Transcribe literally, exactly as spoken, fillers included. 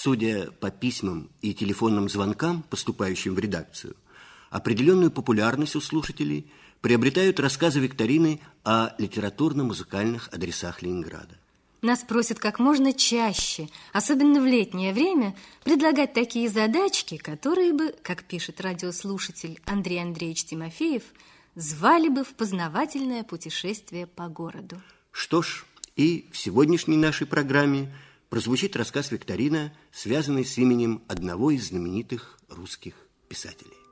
Судя по письмам и телефонным звонкам, поступающим в редакцию, определенную популярность у слушателей приобретают рассказы викторины о литературно-музыкальных адресах Ленинграда. Нас просят как можно чаще, особенно в летнее время, предлагать такие задачки, которые бы, как пишет радиослушатель Андрей Андреевич Тимофеев, звали бы в познавательное путешествие по городу. Что ж, и в сегодняшней нашей программе прозвучит рассказ викторина, связанный с именем одного из знаменитых русских писателей.